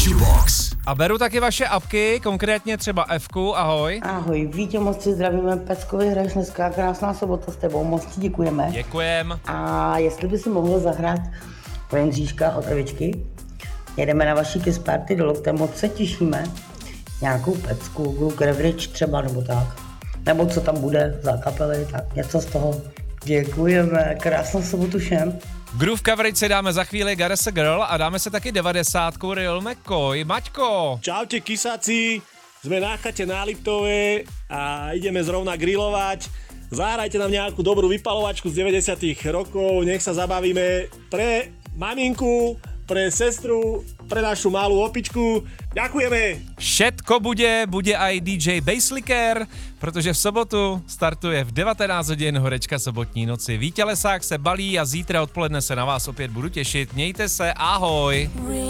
Jubox. A beru taky vaše apky, konkrétně třeba Fku, ahoj. Ahoj, Vítě, moc si zdravíme, Peckovi hraješ dneska, krásná sobota s tebou, moc ti děkujeme. Děkujem. A jestli by si mohl zahrát pro Jindříška od Evičky, jedeme na vaší Kiss Party do Lokte, moc se těšíme. Nějakou pecku, Gluk Average třeba, nebo tak. Nebo co tam bude za kapely, tak něco z toho. Děkujeme, krásnou sobotu všem. Groove Coverage si dáme za chvíli Gareth Girl a dáme se taky 90 Real McCoy. Maťko! Čaute kysáci, sme na chate na Liptove a ideme zrovna grilovať. Zahrajte nám nejakú dobrú vypalovačku z 90 rokov, nech sa zabavíme pre maminku, pre sestru, pre našu malú opičku. Ďakujeme! Všetko bude aj DJ Basslicker, protože v sobotu startuje v 19 hodin horečka sobotní noci. Vítě Lesák se balí a zítra odpoledne se na vás opět budu těšit. Mějte se, ahoj!